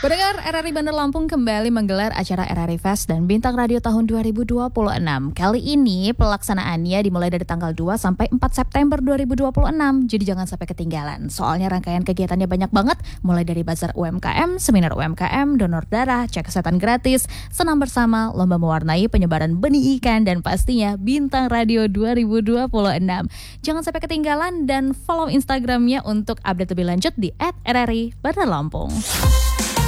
Pendengar, RRI Bandar Lampung kembali menggelar acara RRI Fest dan Bintang Radio tahun 2026. Kali ini pelaksanaannya dimulai dari tanggal 2 sampai 4 September 2026. Jadi jangan sampai ketinggalan. Soalnya rangkaian kegiatannya banyak banget, mulai dari bazar UMKM, seminar UMKM, donor darah, cek kesehatan gratis, senam bersama, lomba mewarnai, penyebaran benih ikan, dan pastinya Bintang Radio 2026. Jangan sampai ketinggalan dan follow Instagramnya untuk update lebih lanjut di @RRI Bandar Lampung.